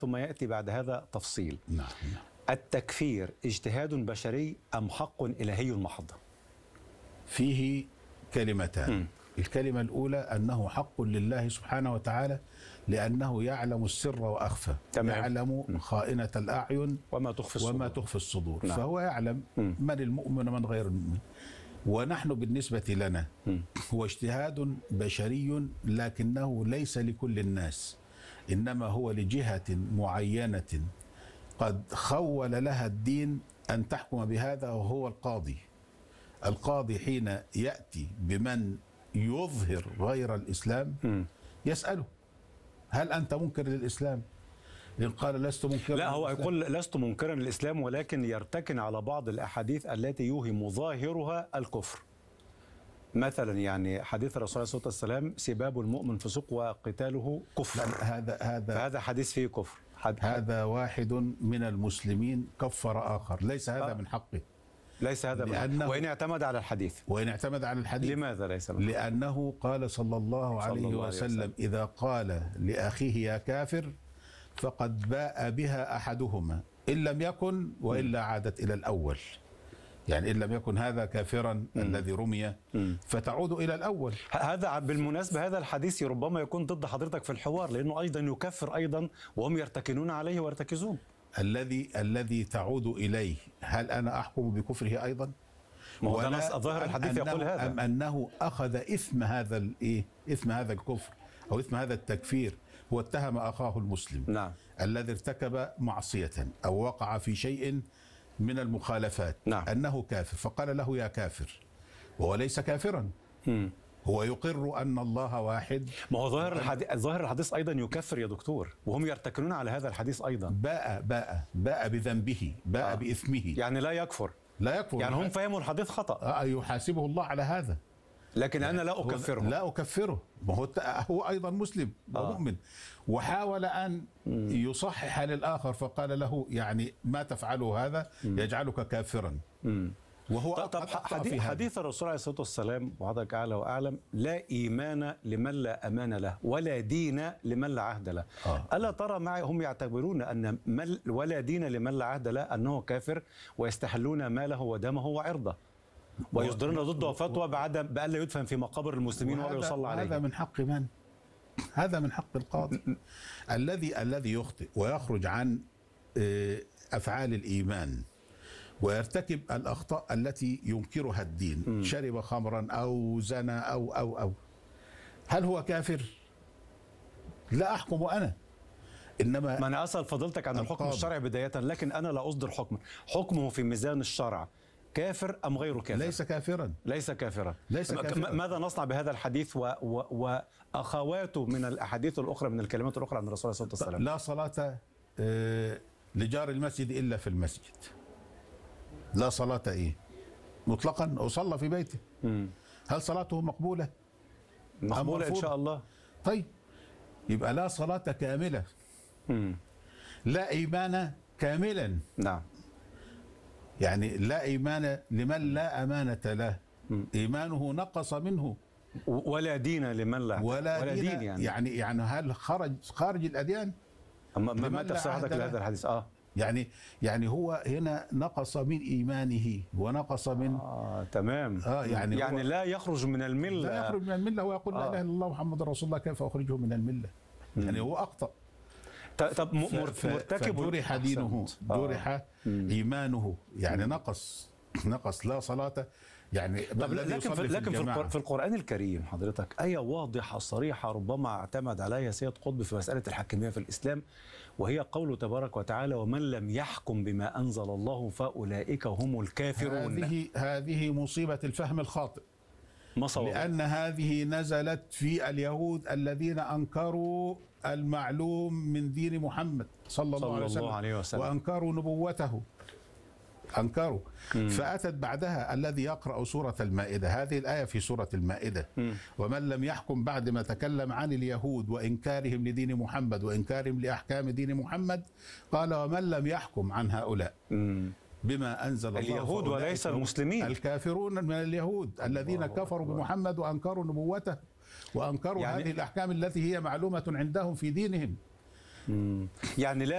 ثم يأتي بعد هذا تفصيل. نعم. التكفير اجتهاد بشري أم حق إلهي محض؟ فيه كلمتان. الكلمة الأولى أنه حق لله سبحانه وتعالى لأنه يعلم السر وأخفى. تمام. يعلم خائنة الأعين وما تخفي الصدور. نعم. فهو يعلم من المؤمن ومن غير المؤمن. ونحن بالنسبة لنا هو اجتهاد بشري لكنه ليس لكل الناس، إنما هو لجهة معينة قد خول لها الدين أن تحكم بهذا، وهو القاضي. القاضي حين يأتي بمن يظهر غير الإسلام يسأله: هل أنت منكر للإسلام؟ إن قال لست منكرا، لا، هو يقول لست منكرا للإسلام، ولكن يرتكن على بعض الأحاديث التي يوهم ظاهرها الكفر. مثلا يعني حديث الرسول عليه الصلاة والسلام: سباب المؤمن فسوق وقتاله كفر. هذا حديث فيه كفر. هذا واحد من المسلمين كفر آخر، ليس هذا من حقه. ليس هذا من وإن اعتمد على الحديث. لماذا ليس من لأنه قال صلى الله عليه وسلم: إذا قال لأخيه يا كافر فقد باء بها أحدهما إن لم يكن وإلا عادت إلى الأول. يعني إن لم يكن هذا كافرا الذي رمي فتعود إلى الأول. هذا بالمناسبة هذا الحديث ربما يكون ضد حضرتك في الحوار، لأنه أيضا يكفر أيضا وهم يرتكنون عليه ويرتكزون. الذي تعود إليه، هل أنا أحكم بكفره أيضا؟ ظاهر الحديث يقول هذا، أم أنه أخذ إثم هذا إثم هذا الكفر أو إثم هذا التكفير؟ هو اتهم أخاه المسلم. نعم. الذي ارتكب معصية أو وقع في شيء من المخالفات. نعم. أنه كافر، فقال له يا كافر، وهو ليس كافرا. هو يقر أن الله واحد. ما هو ظاهر الحديث أيضا يكفر يا دكتور، وهم يرتكنون على هذا الحديث أيضا. باء بذنبه، باء بإثمه. يعني لا يكفر. يعني هم فهموا الحديث خطأ. يحاسبه الله على هذا. لكن أنا لا أكفره. لا أكفره، هو أيضا مسلم ومؤمن. وحاول أن يصحح للآخر فقال له: يعني ما تفعله هذا يجعلك كافرا. وهو طب حديث الرسول عليه الصلاة والسلام وحضرتك أعلى وأعلم: لا إيمان لمن لا أمان له ولا دين لمن لا عهد له. ألا ترى معي هم يعتبرون أن ولا دين لمن لا عهد له أنه كافر، ويستحلون ماله ودمه وعرضه، ويصدرون ضده فتوى بأن لا يدفن في مقابر المسلمين ولا يصلى عليه. هذا من حق من؟ هذا من حق القاضي الذي يخطئ ويخرج عن أفعال الإيمان ويرتكب الأخطاء التي ينكرها الدين. شرب خمرا أو زنى أو هل هو كافر؟ لا أحكم أنا، إنما ما أنا أسأل فضيلتك عن الحكم الشرعي بداية، لكن أنا لا أصدر حكمه في ميزان الشرع كافر أم غير كافر؟ ليس كافرا. ماذا نصنع بهذا الحديث وأخواته من الأحاديث الأخرى، من الكلمات الأخرى عن الرسول صلى الله عليه وسلم؟ لا صلاة لجار المسجد إلا في المسجد. لا صلاة مطلقا أصلى في بيته. هل صلاته مقبولة؟ مقبولة إن شاء الله. طيب، يبقى لا صلاة كاملة. لا إيمان كاملا. نعم. يعني لا إيمان لمن لا أمانة له، إيمانه نقص منه. ولا دين لمن لا ولا دين. يعني هل خارج الأديان؟ ما تفسير حضرتك لهذا الحديث؟ يعني هو هنا نقص من إيمانه ونقص من تمام. يعني لا يخرج من الملة. لا يخرج من الملة ويقول لا إله إلا الله محمد رسول الله، كيف أخرجه من الملة؟ يعني هو أخطأ. طب مرتكب جرح دينه، جرح إيمانه، يعني نقص لا صلاة. يعني لكن في القرآن الكريم حضرتك آية واضحة صريحة ربما اعتمد عليها سيد قطب في مسألة الحاكمية في الإسلام، وهي قوله تبارك وتعالى: ومن لم يحكم بما أنزل الله فأولئك هم الكافرون. هذه مصيبة الفهم الخاطئ. لأن هذه نزلت في اليهود الذين أنكروا المعلوم من دين محمد صلى الله عليه وسلم وأنكروا نبوته. أنكروا. فأتت بعدها الذي يقرأ سورة المائدة، هذه الآية في سورة المائدة: ومن لم يحكم، بعد ما تكلم عن اليهود وإنكارهم لدين محمد وإنكارهم لأحكام دين محمد، قال: ومن لم يحكم عن هؤلاء بما أنزل الله اليهود وليس المسلمين، الكافرون من اليهود الذين كفروا بمحمد وأنكروا نبوته وأنكروا هذه الأحكام التي هي معلومة عندهم في دينهم. يعني لا